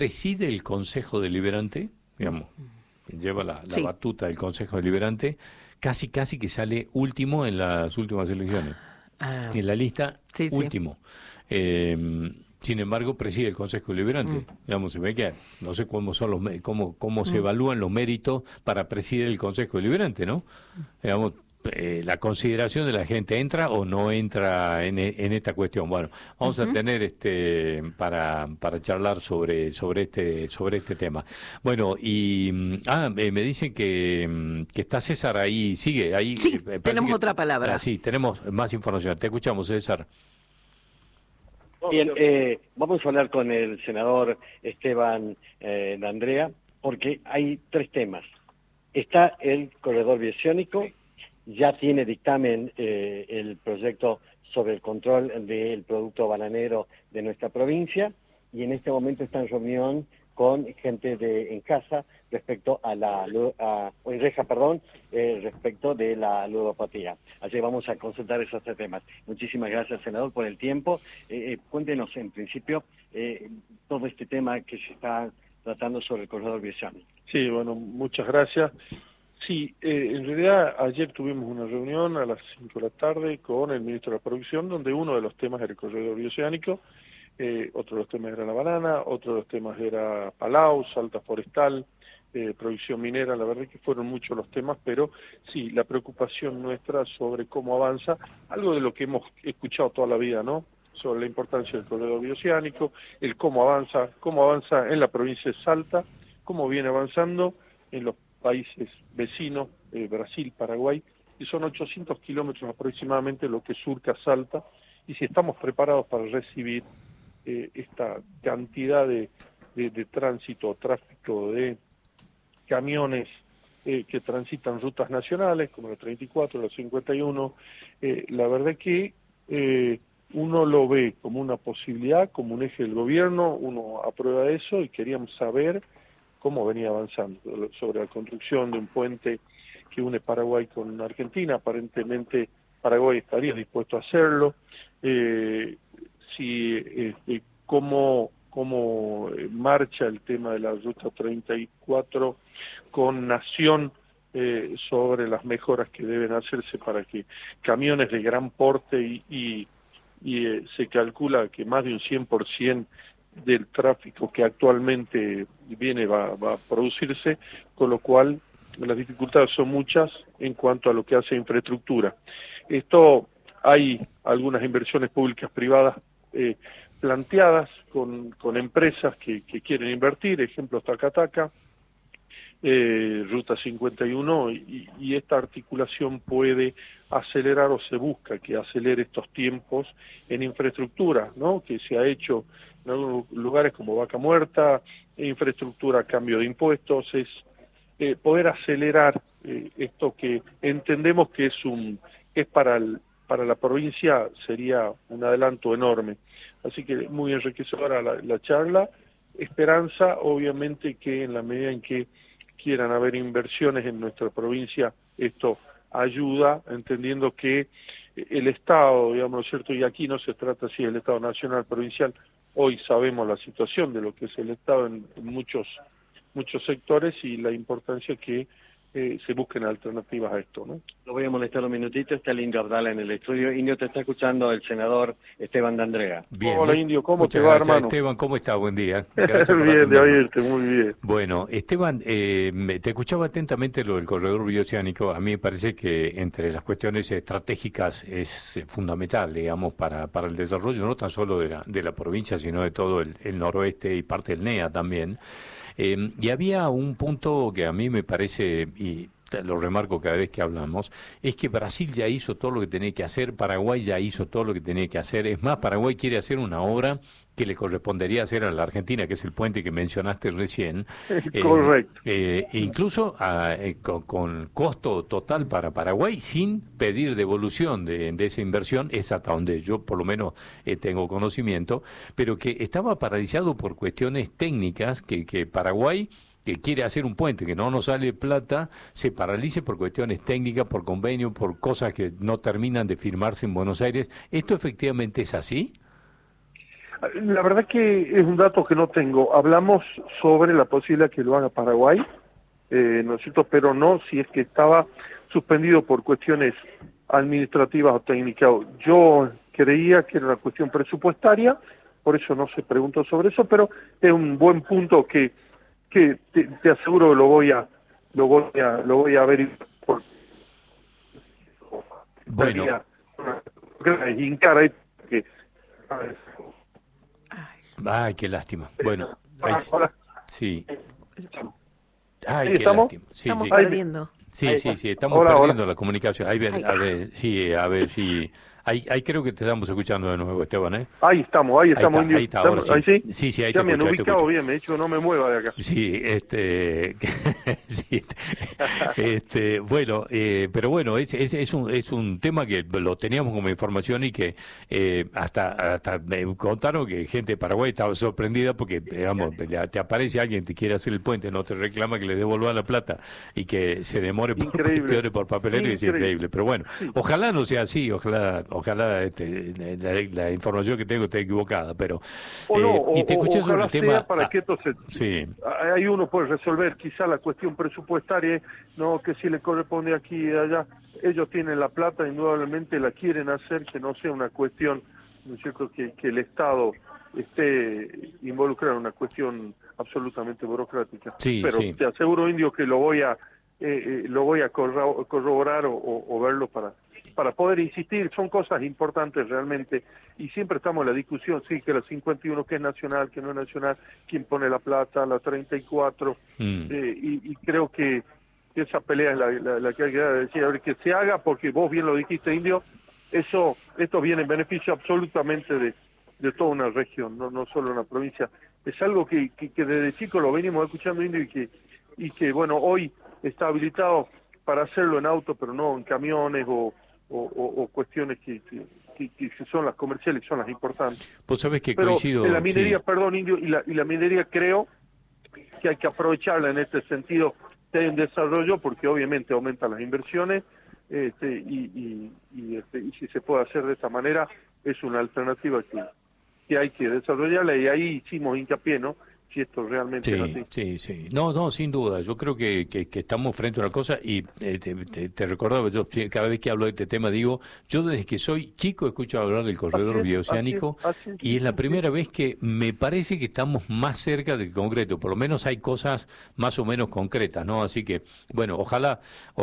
preside el Consejo Deliberante, digamos, lleva la Sí. batuta del Consejo Deliberante, casi que sale último en las últimas elecciones. Ah, En la lista, sí, sí. último. Sin embargo, preside el Consejo Deliberante. Digamos, se ve que no sé cómo son cómo se evalúan los méritos para presidir el Consejo Deliberante, ¿no? Digamos, la consideración de la gente, ¿entra o no entra en esta cuestión? Bueno, vamos a tener para charlar sobre este tema. Bueno, y me dicen que está César ahí, sigue ahí. Sí, Parece tenemos que, otra palabra. sí, tenemos más información. Te escuchamos, César. Bien, vamos a hablar con el senador Esteban D'Andrea, porque hay tres temas. Está el corredor bioceánico, ya tiene dictamen el proyecto sobre el control del producto bananero de nuestra provincia, y en este momento está en reunión con gente en casa respecto a respecto de la ludopatía. Así que vamos a consultar esos tres temas. Muchísimas gracias, senador, por el tiempo. Cuéntenos, en principio, todo este tema que se está tratando sobre el corredor bioceánico. Sí, bueno, muchas gracias. Sí, en realidad ayer tuvimos una reunión a las 5 de la tarde con el ministro de la Producción, donde uno de los temas era el corredor bioceánico, otro de los temas era la banana, otro de los temas era Palau, Salta Forestal, producción minera. La verdad que fueron muchos los temas, pero sí, la preocupación nuestra sobre cómo avanza, algo de lo que hemos escuchado toda la vida, ¿no?, sobre la importancia del corredor bioceánico, el cómo avanza en la provincia de Salta, cómo viene avanzando en los países vecinos, Brasil, Paraguay, y son 800 kilómetros aproximadamente lo que surca Salta, y si estamos preparados para recibir esta cantidad de tránsito, tráfico de camiones que transitan rutas nacionales, como la 34, la 51, la verdad que uno lo ve como una posibilidad, como un eje del gobierno, uno aprueba eso, y queríamos saber cómo venía avanzando sobre la construcción de un puente que une Paraguay con Argentina. Aparentemente Paraguay estaría dispuesto a hacerlo. Cómo marcha el tema de la ruta 34 con Nación sobre las mejoras que deben hacerse para que camiones de gran porte y se calcula que más de un 100% del tráfico que actualmente viene va a producirse, con lo cual las dificultades son muchas en cuanto a lo que hace infraestructura. Hay algunas inversiones públicas privadas planteadas con empresas que quieren invertir, ejemplo Tacataca, Ruta 51, y esta articulación puede acelerar, o se busca que acelere estos tiempos en infraestructura, ¿no?, que se ha hecho en algunos lugares como Vaca Muerta, infraestructura, cambio de impuestos, es poder acelerar esto que entendemos que es para la provincia, sería un adelanto enorme. Así que muy enriquecedora la charla. Esperanza, obviamente, que en la medida en que quieran haber inversiones en nuestra provincia, esto ayuda, entendiendo que el Estado, digamos, ¿no es cierto?, y aquí no se trata así del Estado nacional, provincial. Hoy sabemos la situación de lo que es el Estado en muchos sectores, y la importancia que se busquen alternativas a esto, ¿no? Lo voy a molestar un minutito, está el Indio Abdala en el estudio. Indio, te está escuchando el senador Esteban D'Andrea. Bien, Hola, Indio, ¿cómo te muchas va, gracias, hermano? Esteban, ¿cómo está? Buen día. Gracias por Bien, de atendernos. oírte, muy bien. Bueno, Esteban, te escuchaba atentamente lo del corredor bioceánico. A mí me parece que entre las cuestiones estratégicas es fundamental, digamos, para el desarrollo no tan solo de la provincia, sino de todo el noroeste y parte del NEA también. Y había un punto que a mí me parece, y lo remarco cada vez que hablamos, es que Brasil ya hizo todo lo que tenía que hacer, Paraguay ya hizo todo lo que tenía que hacer. Es más, Paraguay quiere hacer una obra que le correspondería hacer a la Argentina, que es el puente que mencionaste recién. Correcto. Incluso con costo total para Paraguay, sin pedir devolución de esa inversión, es hasta donde yo por lo menos tengo conocimiento, pero que estaba paralizado por cuestiones técnicas que Paraguay, que quiere hacer un puente que no nos sale plata, se paralice por cuestiones técnicas, por convenio, por cosas que no terminan de firmarse en Buenos Aires. ¿Esto efectivamente es así? La verdad que es un dato que no tengo. Hablamos sobre la posibilidad que lo haga Paraguay, ¿no es cierto? Pero no si es que estaba suspendido por cuestiones administrativas o técnicas. Yo creía que era una cuestión presupuestaria, por eso no se preguntó sobre eso, pero es un buen punto que te aseguro que lo voy a ver. Bueno, ay, qué lástima. Bueno, sí. Ay, qué lástima. Sí, estamos sí. perdiendo. Sí, estamos perdiendo la comunicación. A ver si... Ahí creo que te estamos escuchando de nuevo, Esteban, ¿eh? Ahí estamos, ahí está, ahora sí. ¿Ahí sí? Sí, ahí ya te me han escucho, ubicado bien, me he dicho no me mueva de acá. Sí, sí, bueno, pero bueno, es un tema que lo teníamos como información y que hasta me contaron que gente de Paraguay estaba sorprendida porque, digamos, te aparece alguien, te quiere hacer el puente, no te reclama que le devuelva la plata y que se demore por papelero y es increíble. Pero bueno, ojalá no sea así, ojalá la información que tengo esté equivocada, pero y te escuché sobre el tema para que esto ahí uno puede resolver quizá la cuestión presupuestaria, no que si le corresponde aquí y allá, ellos tienen la plata, indudablemente la quieren hacer, que no sea una cuestión, ¿no es cierto?, que el Estado esté involucrado en una cuestión absolutamente burocrática. Pero te aseguro, Indio, que lo voy a corroborar o verlo para poder insistir. Son cosas importantes realmente, y siempre estamos en la discusión, sí, que la 51 que es nacional, que no es nacional, quién pone la plata, la 34, y creo que esa pelea es la que hay que decir, a ver, que se haga, porque vos bien lo dijiste, Indio, esto viene en beneficio absolutamente de toda una región, no solo una provincia. Es algo que desde chico lo venimos escuchando, Indio, y que bueno, hoy está habilitado para hacerlo en auto, pero no en camiones o cuestiones que son las comerciales, que son las importantes. Vos sabés que pero coincido... la minería, perdón, Indio, y la minería creo que hay que aprovecharla en este sentido de desarrollo, porque obviamente aumentan las inversiones, y si se puede hacer de esta manera, es una alternativa que hay que desarrollarla, y ahí hicimos hincapié, ¿no?, si esto realmente es así. Sí. No, sin duda. Yo creo que estamos frente a una cosa, y te recordaba, yo cada vez que hablo de este tema digo, yo desde que soy chico escucho hablar del corredor bioceánico, y es la primera vez que me parece que estamos más cerca del concreto, por lo menos hay cosas más o menos concretas, ¿no? Así que, bueno, ojalá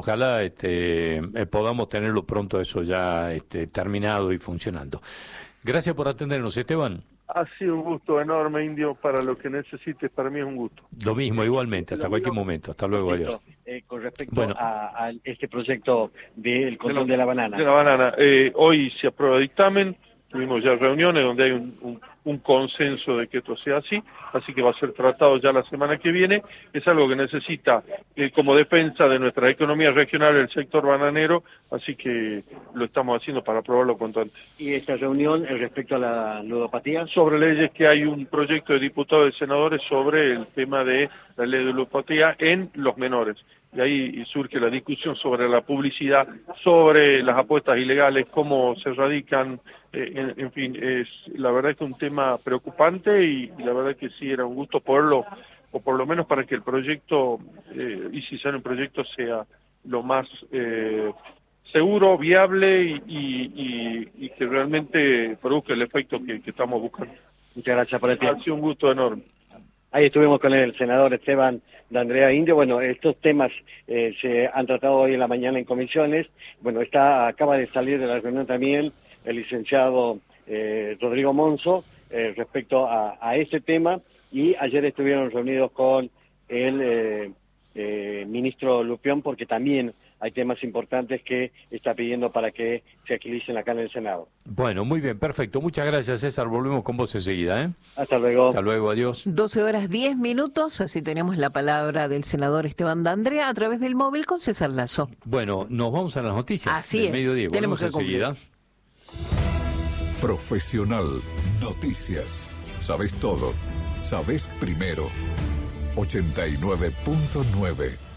podamos tenerlo pronto eso ya terminado y funcionando. Gracias por atendernos, Esteban. Ha sido un gusto enorme, Indio, para lo que necesites, para mí es un gusto. Lo mismo, igualmente, hasta cualquier momento. Hasta luego, adiós. Con respecto a este proyecto del control de la banana. De la banana, hoy se aprueba dictamen, tuvimos ya reuniones donde hay un consenso de que esto sea así que va a ser tratado ya la semana que viene. Es algo que necesita como defensa de nuestra economía regional el sector bananero, así que lo estamos haciendo para aprobarlo cuanto antes. ¿Y esta reunión respecto a la ludopatía? Sobre leyes, que hay un proyecto de diputados y senadores sobre el tema de la ley de ludopatía en los menores. Y ahí surge la discusión sobre la publicidad, sobre las apuestas ilegales, cómo se radican, en fin, la verdad es que es un tema preocupante y la verdad que sí era un gusto poderlo, o por lo menos para que el proyecto, y si sale un proyecto, sea lo más seguro, viable y que realmente produzca el efecto que estamos buscando. Muchas gracias por el tiempo. Ha sido un gusto enorme. Ahí estuvimos con el senador Esteban D'Andrea Indio. Bueno, estos temas se han tratado hoy en la mañana en comisiones. Bueno, acaba de salir de la reunión también el licenciado Rodrigo Monzo respecto a ese tema, y ayer estuvieron reunidos con el ministro Lupión, porque también hay temas importantes que está pidiendo para que se agilicen acá en el Senado. Bueno, muy bien, perfecto. Muchas gracias, César. Volvemos con vos enseguida, ¿eh? Hasta luego. Hasta luego, adiós. 12:10, así tenemos la palabra del senador Esteban D'Andrea a través del móvil con César Lazo. Bueno, nos vamos a las noticias. Así del es. mediodía. Tenemos que enseguida. Profesional. Noticias. Sabes todo. Sabes primero. 89.9